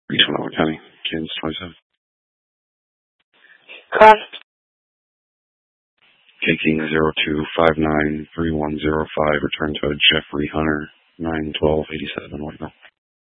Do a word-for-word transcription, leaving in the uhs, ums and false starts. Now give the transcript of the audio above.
Reach Winona County, Kansas twenty-seven. Cost. K King zero two five nine three one zero five, return to Jeffrey Hunter, nine twelve eighty-seven, Whiteville.